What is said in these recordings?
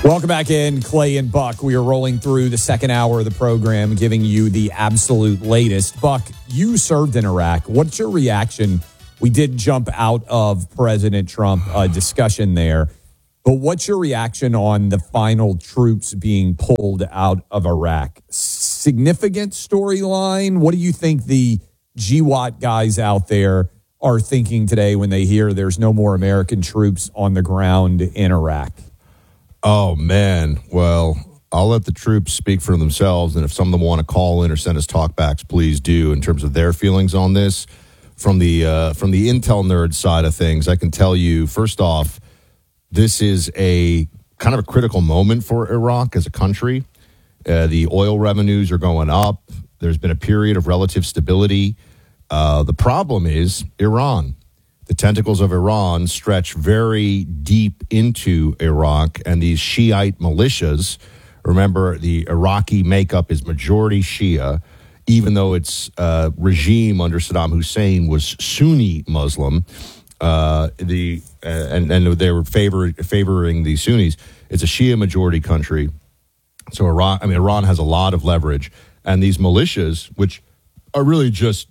Welcome back in, Clay and Buck. We are rolling through the second hour of the program, giving you the absolute latest. Buck, you served in Iraq. What's your reaction? We did jump out of President Trump discussion there, but what's your reaction on the final troops being pulled out of Iraq? Significant storyline? What do you think the GWAT guys out there are thinking today when they hear there's no more American troops on the ground in Iraq? Oh, man. Well, I'll let the troops speak for themselves, and if some of them want to call in or send us talkbacks, please do in terms of their feelings on this. From the intel nerd side of things, I can tell you, first off, this is a kind of a critical moment for Iraq as a country. The oil revenues are going up. There's been a period of relative stability. The problem is Iran. The tentacles of Iran stretch very deep into Iraq, and these Shiite militias, remember the Iraqi makeup is majority Shia, even though its regime under Saddam Hussein was Sunni Muslim, and they were favoring the Sunnis. It's a Shia majority country. So Iran has a lot of leverage, and these militias, which are really just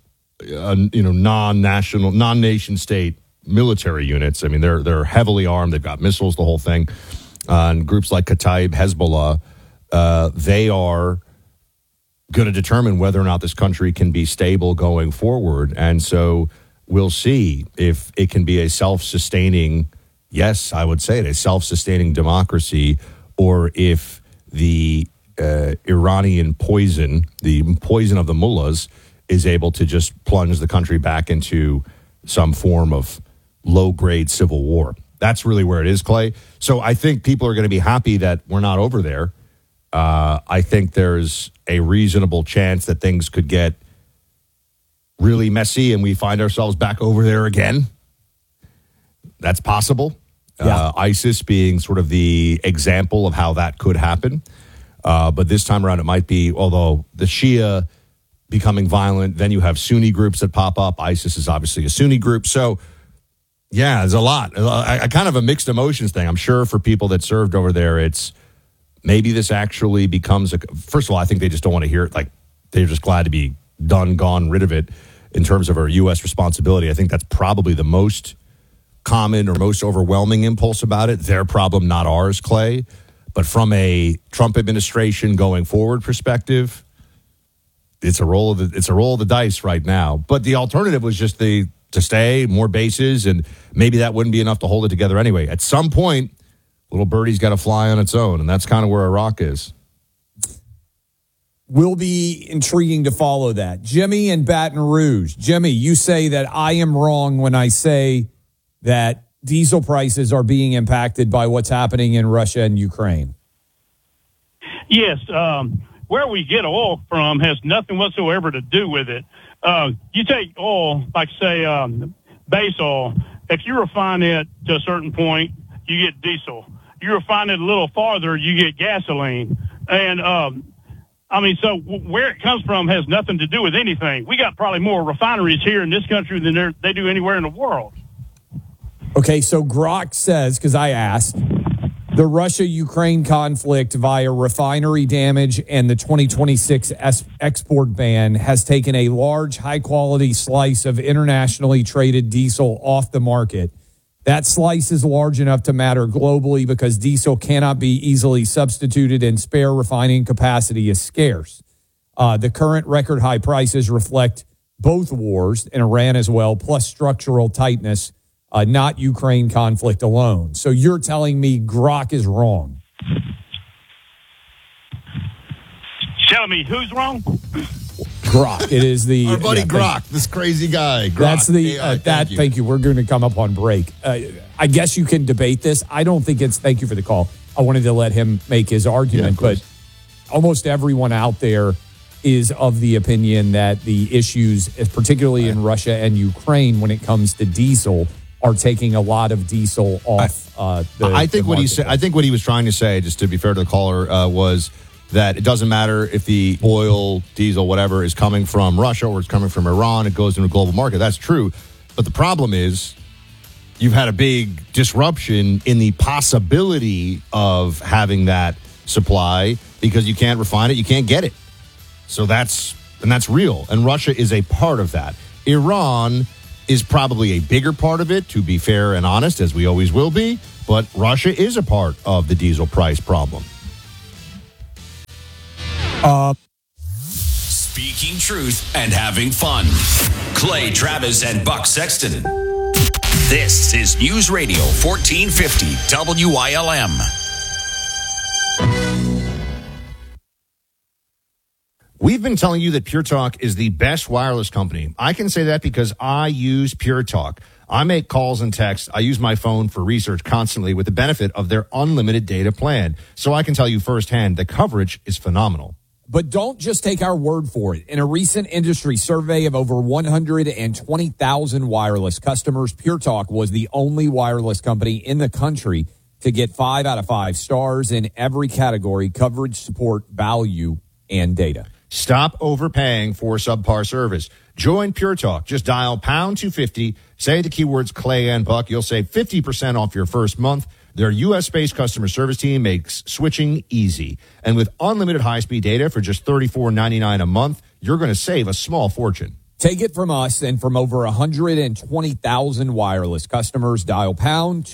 non-nation state military units. I mean, they're heavily armed. They've got missiles, the whole thing. And groups like Kataib, Hezbollah, they are going to determine whether or not this country can be stable going forward. And so we'll see if it can be a self-sustaining, yes, I would say it, a self-sustaining democracy, or if the Iranian poison, the poison of the mullahs, is able to just plunge the country back into some form of low-grade civil war. That's really where it is, Clay. So I think people are going to be happy that we're not over there. I think there's a reasonable chance that things could get really messy and we find ourselves back over there again. That's possible. Yeah. ISIS being sort of the example of how that could happen. But this time around it might be, although the Shia becoming violent, then you have Sunni groups that pop up. ISIS is obviously a Sunni group. So, yeah, there's a lot. I kind of a mixed emotions thing. I'm sure for people that served over there, it's maybe this actually becomes first of all, I think they just don't want to hear it. Like, they're just glad to be done, gone, rid of it in terms of our U.S. responsibility. I think that's probably the most common or most overwhelming impulse about it. Their problem, not ours, Clay. But from a Trump administration going forward perspective, it's a roll of the dice right now. But the alternative was just to stay, more bases, and maybe that wouldn't be enough to hold it together anyway. At some point, little birdie's got to fly on its own, and that's kind of where Iraq is. Will be intriguing to follow that. Jimmy in Baton Rouge. Jimmy, you say that I am wrong when I say that diesel prices are being impacted by what's happening in Russia and Ukraine. Yes, where we get oil from has nothing whatsoever to do with it. You take oil, like say base oil, if you refine it to a certain point, you get diesel. You refine it a little farther, you get gasoline. And so where it comes from has nothing to do with anything. We got probably more refineries here in this country than they do anywhere in the world. Okay, so Grok says, because I asked, the Russia-Ukraine conflict via refinery damage and the 2026 export ban has taken a large, high-quality slice of internationally traded diesel off the market. That slice is large enough to matter globally because diesel cannot be easily substituted and spare refining capacity is scarce. The current record high prices reflect both wars in Iran as well, plus structural tightness, not Ukraine conflict alone. So you're telling me Grok is wrong? Telling me who's wrong? Grok. It is the our buddy Grok, this crazy guy. Grok. That's the Thank you. We're going to come up on break. I guess you can debate this. I don't think it's. Thank you for the call. I wanted to let him make his argument, but almost everyone out there is of the opinion that the issues, particularly in Russia and Ukraine, when it comes to diesel, are taking a lot of diesel off. I think what he said. I think what he was trying to say, just to be fair to the caller, was that it doesn't matter if the oil, diesel, whatever is coming from Russia or it's coming from Iran. It goes into a global market. That's true, but the problem is you've had a big disruption in the possibility of having that supply because you can't refine it, you can't get it. So that's real. And Russia is a part of that. Iran is probably a bigger part of it, to be fair and honest, as we always will be. But Russia is a part of the diesel price problem. Speaking truth and having fun. Clay Travis and Buck Sexton. This is News Radio 1450 WILM. We've been telling you that Pure Talk is the best wireless company. I can say that because I use Pure Talk. I make calls and texts. I use my phone for research constantly with the benefit of their unlimited data plan. So I can tell you firsthand, the coverage is phenomenal. But don't just take our word for it. In a recent industry survey of over 120,000 wireless customers, Pure Talk was the only wireless company in the country to get 5 out of 5 stars in every category: coverage, support, value, and data. Stop overpaying for subpar service. Join Pure Talk. Just dial pound 250, say the keywords Clay and Buck. You'll save 50% off your first month. Their U.S.-based customer service team makes switching easy. And with unlimited high-speed data for just $34.99 a month, you're going to save a small fortune. Take it from us and from over 120,000 wireless customers. Dial pound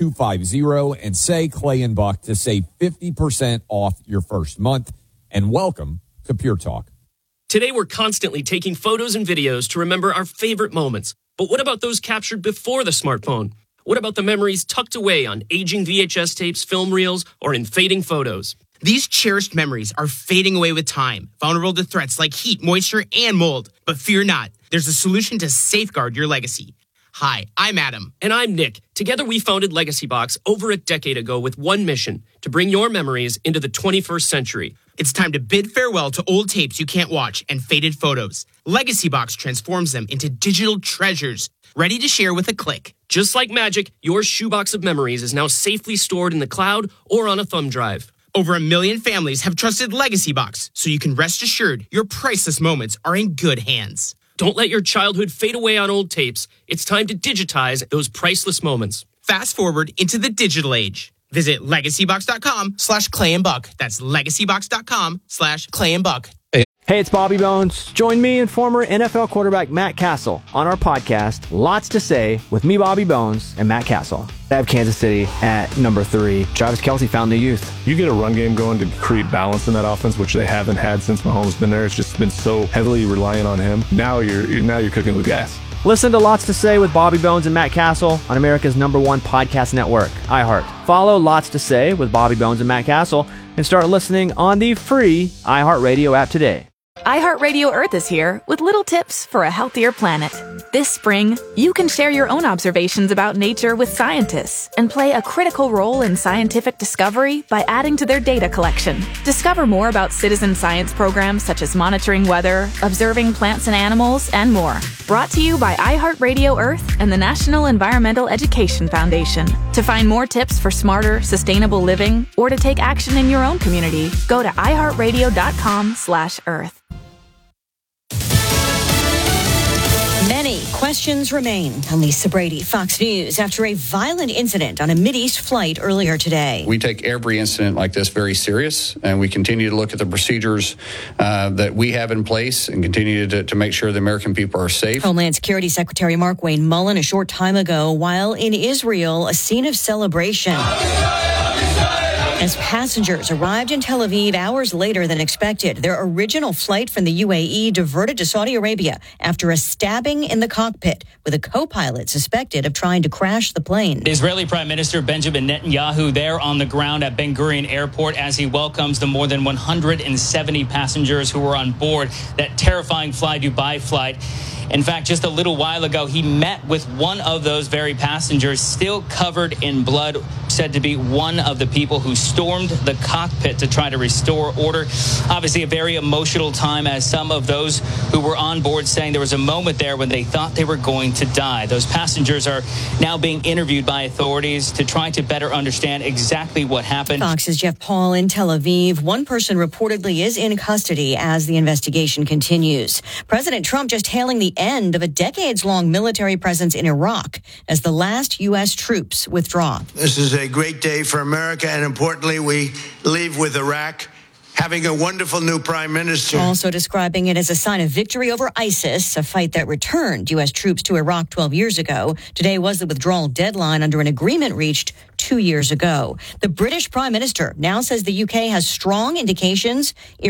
250 and say Clay and Buck to save 50% off your first month. And welcome to Pure Talk. Today, we're constantly taking photos and videos to remember our favorite moments. But what about those captured before the smartphone? What about the memories tucked away on aging VHS tapes, film reels, or in fading photos? These cherished memories are fading away with time, vulnerable to threats like heat, moisture, and mold. But fear not, there's a solution to safeguard your legacy. Hi, I'm Adam. And I'm Nick. Together, we founded Legacy Box over a decade ago with one mission: to bring your memories into the 21st century. It's time to bid farewell to old tapes you can't watch and faded photos. Legacy Box transforms them into digital treasures, ready to share with a click. Just like magic, your shoebox of memories is now safely stored in the cloud or on a thumb drive. Over 1 million families have trusted Legacy Box, so you can rest assured your priceless moments are in good hands. Don't let your childhood fade away on old tapes. It's time to digitize those priceless moments. Fast forward into the digital age. Visit legacybox.com/Clay and Buck. That's legacybox.com/Clay and Buck. Hey, it's Bobby Bones. Join me and former NFL quarterback Matt Castle on our podcast, Lots to Say, with me, Bobby Bones, and Matt Castle. I have Kansas City at number 3. Travis Kelce found the youth. You get a run game going to create balance in that offense, which they haven't had since Mahomes been there. It's just been so heavily reliant on him. Now you're cooking with gas. Listen to Lots to Say with Bobby Bones and Matt Castle on America's #1 podcast network, iHeart. Follow Lots to Say with Bobby Bones and Matt Castle and start listening on the free iHeartRadio app today. iHeartRadio Earth is here with little tips for a healthier planet. This spring, you can share your own observations about nature with scientists and play a critical role in scientific discovery by adding to their data collection. Discover more about citizen science programs such as monitoring weather, observing plants and animals, and more. Brought to you by iHeartRadio Earth and the National Environmental Education Foundation. To find more tips for smarter, sustainable living or to take action in your own community, go to iHeartRadio.com/Earth. Many questions remain. I'm Lisa Brady, Fox News, after a violent incident on a Mideast flight earlier today. We take every incident like this very serious, and we continue to look at the procedures that we have in place and continue to make sure the American people are safe. Homeland Security Secretary Mark Wayne Mullen a short time ago, while in Israel, a scene of celebration. As passengers arrived in Tel Aviv hours later than expected, their original flight from the UAE diverted to Saudi Arabia after a stabbing in the cockpit, with a co-pilot suspected of trying to crash the plane. Israeli Prime Minister Benjamin Netanyahu there on the ground at Ben Gurion Airport as he welcomes the more than 170 passengers who were on board that terrifying Fly Dubai flight. In fact, just a little while ago, he met with one of those very passengers, still covered in blood, said to be one of the people who stormed the cockpit to try to restore order. Obviously, a very emotional time, as some of those who were on board saying there was a moment there when they thought they were going to die. Those passengers are now being interviewed by authorities to try to better understand exactly what happened. Fox's Jeff Paul in Tel Aviv. One person reportedly is in custody as the investigation continues. President Trump just hailing the end of a decades-long military presence in Iraq as the last U.S. troops withdraw. This is a great day for America, and importantly, we leave with Iraq having a wonderful new prime minister. Also describing it as a sign of victory over ISIS, a fight that returned U.S. troops to Iraq 12 years ago. Today was the withdrawal deadline under an agreement reached 2 years ago. The British Prime Minister now says the UK has strong indications